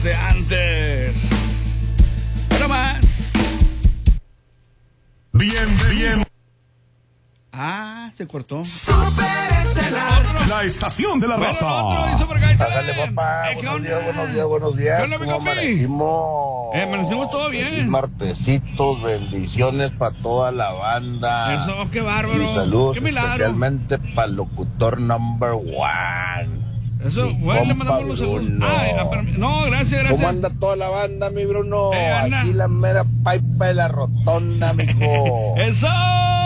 de antes. Pero más. Bien. Se cortó. La estación de la raza. Hágale, papá. Buenos días. ¿Cómo amanecimos? Amanecimos todo bien. Feliz martesitos, bendiciones para toda la banda. Eso, qué bárbaro. Y saludos qué milagro. especialmente para el locutor number one. Eso, bueno, le mandamos los saludos. No, gracias. ¿Cómo anda toda la banda, mi Bruno? Anda. Aquí la mera pipa de la rotonda, mijo. ¡Eso!